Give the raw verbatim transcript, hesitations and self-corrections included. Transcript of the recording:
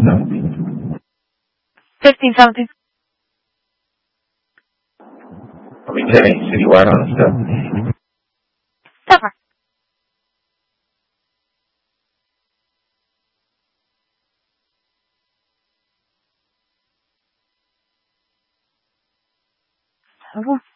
Fifteen something. I'll be ten eight citywide on stuff. Suffer. Oh.